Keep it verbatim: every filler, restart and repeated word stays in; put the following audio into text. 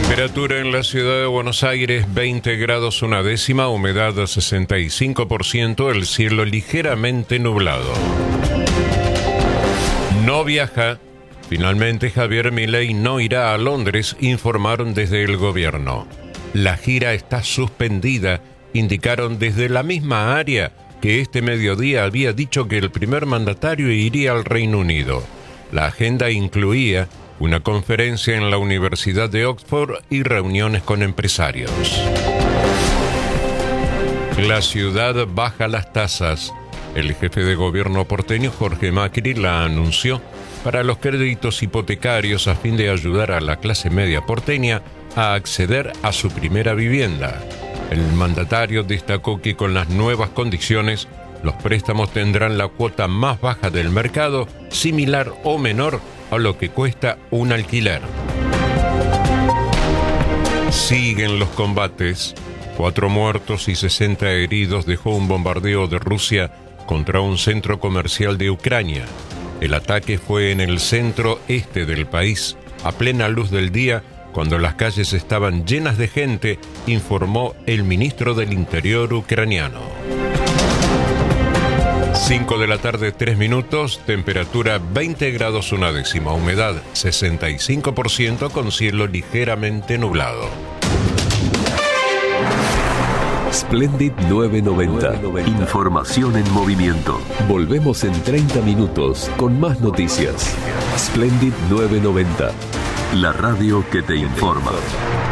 Temperatura en la ciudad de Buenos Aires, veinte grados una décima, humedad sesenta y cinco por ciento, el cielo ligeramente nublado. No viaja. Finalmente Javier Milei no irá a Londres, informaron desde el gobierno. La gira está suspendida, indicaron desde la misma área que este mediodía había dicho que el primer mandatario iría al Reino Unido. La agenda incluía una conferencia en la Universidad de Oxford y reuniones con empresarios. La ciudad baja las tasas. El jefe de gobierno porteño, Jorge Macri, la anunció para los créditos hipotecarios a fin de ayudar a la clase media porteña a acceder a su primera vivienda. El mandatario destacó que con las nuevas condiciones, los préstamos tendrán la cuota más baja del mercado, similar o menor a lo que cuesta un alquiler. Siguen los combates. Cuatro muertos y sesenta heridos dejó un bombardeo de Rusia contra un centro comercial de Ucrania. El ataque fue en el centro este del país, a plena luz del día, cuando las calles estaban llenas de gente, informó el ministro del Interior ucraniano. cinco de la tarde, tres minutos, temperatura veinte grados una décima, humedad sesenta y cinco por ciento con cielo ligeramente nublado. Splendid novecientos noventa. Información en movimiento. Volvemos en treinta minutos con más noticias. Splendid novecientos noventa. La radio que te informa.